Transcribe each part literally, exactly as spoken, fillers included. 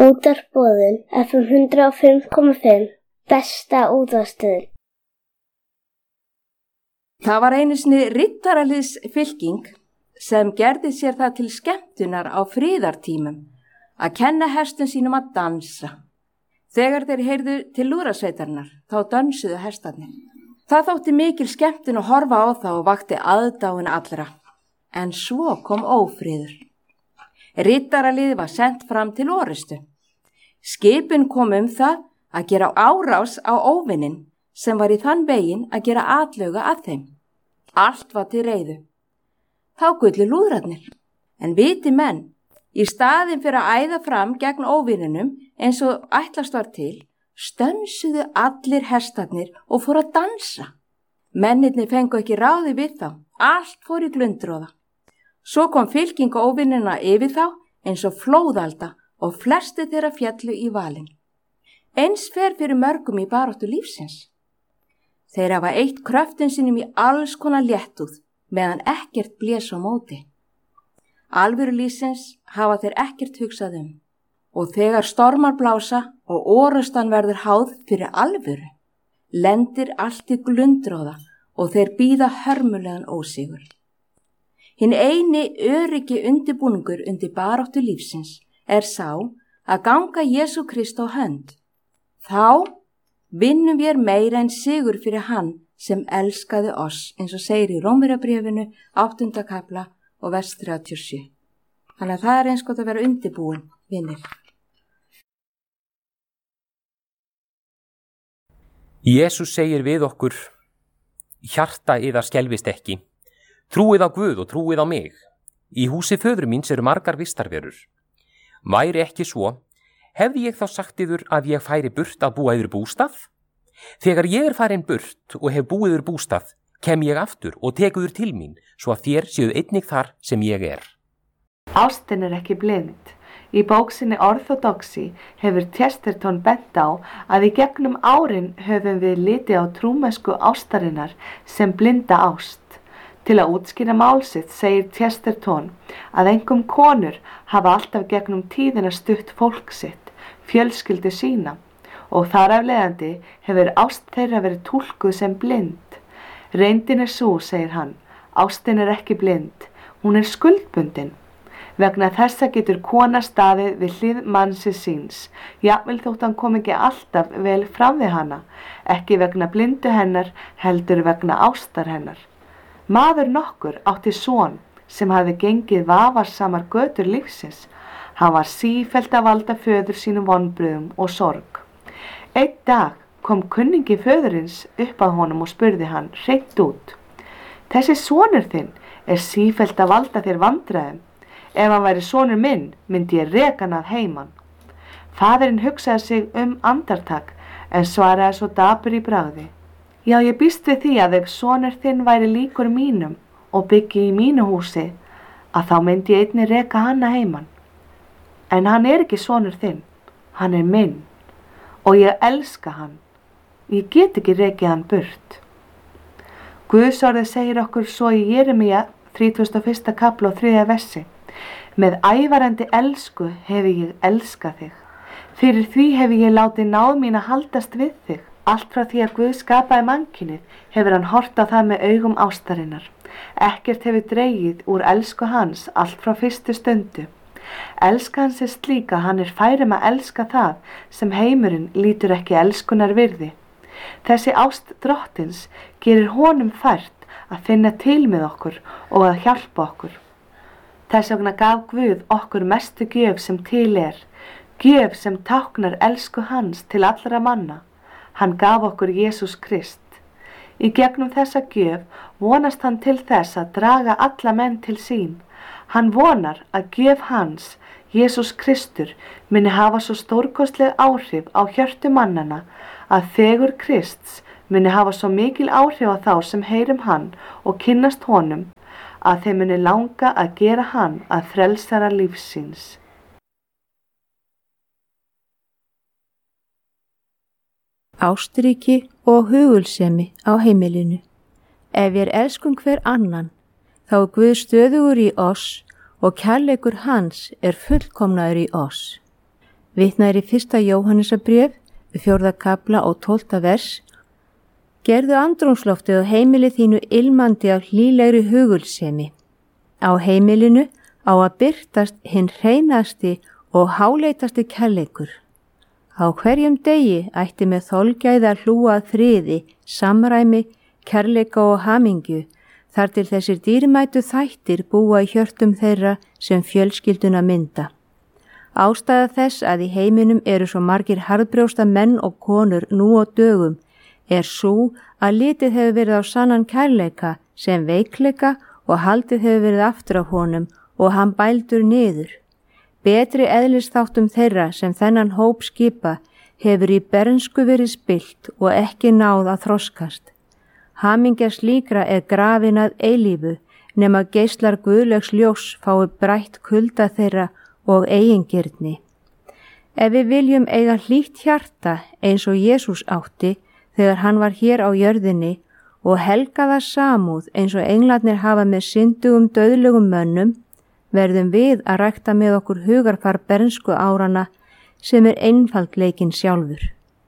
Útvarpsboðun F M hundrað og fimm komma fimm, besta útvarpsstöðin. Það var einu sinni riddaraliðsfylking sem gerði sér það til skemmtunar á friðartímum að kenna hestum sínum að dansa. Þegar þeir heyrðu til lúðrasveitarnar, þá dönsuðu hestarnir. Það þótti mikil skemmtun að horfa á það og vakti aðdáun allra. En svo kom ófriður. Riddaraliðið var sent fram til orustu. Skipun kom um það að gera árás á óvinnin sem var í þann veginn að gera atlögu að þeim. Allt var til reiðu. Þá gullu lúðrarnir. En viti menn, í staðin fyrir að æða fram gegn óvinninum eins og ætlast var til, stönsuðu allir hestarnir og fóru að dansa. Mennirnir fengu ekki ráði við þá, allt fór í glundroða. Svo kom fylking óvinnina yfir þá eins og flóðalda og flesti þeirra fjallu í valin. Eins fer fyrir mörgum í baráttu lífsins. Þeir hafa eitt kröftin sínum í alls konar léttúð meðan ekkert blés á móti. Alvöru lífsins hafa þeir ekkert hugsað um og þegar stormar blása og orustan verður háð fyrir alvöru, lendir allt í glundroða og þeir bíða hörmulegan ósigur. Hinn eini öryggi undirbúningur undir baráttu lífsins er sá að ganga Jesú Krist á hönd. Þá vinnum við meira en sigur fyrir hann sem elskaði oss, eins og segir í Rómverjabréfinu áttunda kafla og vers þrjátíu og sjö. Þannig að það er eins gott að vera undirbúin, vinnir. Jesús segir við okkur, hjarta yðar skelfist ekki. Trúið á Guð og trúið á mig. Í húsi föður míns eru margar vistarverur. Væri ekki svo, hefði ég þá sagt yður að ég færi burt að búa yður bústað? Þegar ég er farin burt og hef búið yður bústað, kem ég aftur og tek yður til mín, svo að þér séuð einnig þar sem ég er. Ástin er ekki blind. Í bóksinni Orthodoxy hefur Chesterton bent á að í gegnum árin höfum við litið á trúmennsku ástarinnar sem blinda ást. Til að útskýra mál sitt segir Chesterton að einkum konur hafa alltaf gegnum tíðina stutt fólk sitt, fjölskyldu sína og þar af leiðandi hefur ást þeirra verið túlkuð sem blind. Reyndin er sú, segir hann, ástin er ekki blind, hún er skuldbundin. Vegna þessa getur kona staðið við hlið mannsins síns, jafnvel þótt hann kom ekki alltaf vel fram við hana, ekki vegna blindu hennar, heldur vegna ástar hennar. Maður nokkur átti son sem hafði gengið vafarsamar götur lífsins. Hann var sífellt að valda föður sínum vonbrigðum og sorg. Einn dag kom kunningi föðurins upp að honum og spurði hann hreint út. Þessi sonur þinn er sífellt að valda þér vandræðum. Ef hann væri sonur minn, myndi ég reka hann að heiman. Faðirinn hugsaði sig um andartak en svaraði svo dapur í bragði. Já, ég býst við því að ef sonur þinn væri líkur mínum og byggi í mínu húsi, að þá myndi ég einnig reka hann að heiman. En hann er ekki sonur þinn, hann er minn og ég elska hann. Ég get ekki rekið hann burt. Guðsorðið segir okkur svo í Jeremía þrítugasta og fyrsta kafla og þriðja versi. Með ævarandi elsku hefi ég elskað þig. Fyrir því hefi ég látið náð mín að haldast við þig. Allt frá því að Guð skapaði mannkynið hefur hann hort á það með augum ástarinnar. Ekkert hefur dregið úr elsku hans allt frá fyrstu stundu. Elska hans er slík að hann er fær um að elska það sem heimurinn lítur ekki elskunar virði. Þessi ást drottins gerir honum fært að finna til með okkur og að hjálpa okkur. Þess vegna gaf Guð okkur mestu gjöf sem til er, gjöf sem táknar elsku hans til allra manna. Hann gaf okkur Jesús Krist. Í gegnum þessa gjöf vonast hann til þess að draga alla menn til sín. Hann vonar að gjöf hans, Jesús Kristur, muni hafa svo stórkostleg áhrif á hjörtu mannana að fegur Krists muni hafa svo mikil áhrif á þá sem heyrum hann og kynnast honum að þeim muni langa að gera hann að frelsara lífsins. Ástríki og hugulsemi á heimilinu. Ef við elskum hver annan, þá er Guð stöðugur í oss og kærleikur hans er fullkomnaður í oss. Vitnað er í fyrsta Jóhannesarbréf, fjórða kapla og tólfta vers. Gerðu andrúmsloftið á heimili þínu ilmandi af hlýlegri hugulsemi. Á heimilinu á að birtast hinn hreinasti og háleitasti kærleikur. Á hverjum degi ætti með þolgæði að hlúa að friði, samræmi, kærleika og hamingju, þar til þessir dýrmætu þættir búa í hjörtum þeirra sem fjölskylduna mynda. Ástæða þess að í heiminum eru svo margir harðbrjósta menn og konur nú á dögum er svo að litið hefur verið á sannan kærleika sem veikleika og haldið hefur verið aftur af honum og hann bældur niður. Betri eðlisþáttum þeirra sem þennan hóp skipa hefur í bernsku verið spillt og ekki náð að þroskast. Hamingja slíkra er grafin að eilífu nema geislar guðlegs ljós fái brætt kulda þeirra og eigingirni. Ef við viljum eiga hlýtt hjarta eins og Jesús átti þegar hann var hér á jörðinni og helgaða samúð eins og englarnir hafa með syndugum dauðlegum mönnum, verðum við að rækta með okkur hugarfar bernsku árana sem er einfaldleikinn sjálfur.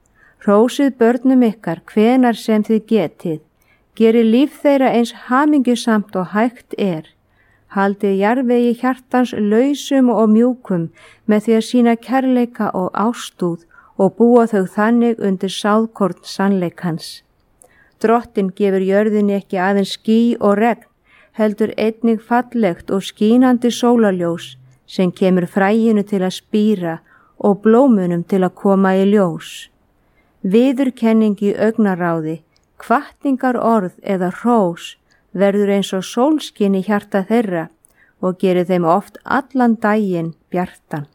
Hrósið börnum ykkar hvenar sem þið getið, gerið líf þeirra eins hamingjusamt og hægt er. Haldið jarðvegi hjartans lausum og mjúkum með því að sína kærleika og ástúð og búa þau þannig undir sáðkorn sannleikans. Drottinn gefur jörðinni ekki aðeins ský og regn, heldur einnig fallegt og skínandi sólarljós sem kemur fræinu til að spíra og blómunum til að koma í ljós. Viðurkenning í augnaráði, hvatningar orð eða hrós verður eins og sólskin í hjarta þeirra og gerir þeim oft allan daginn bjartan.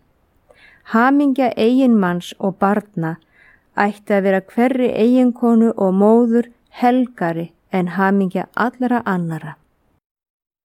Hamingja eiginmanns og barna ætti að vera hverri eiginkonu og móður helgari en hamingja allra annara.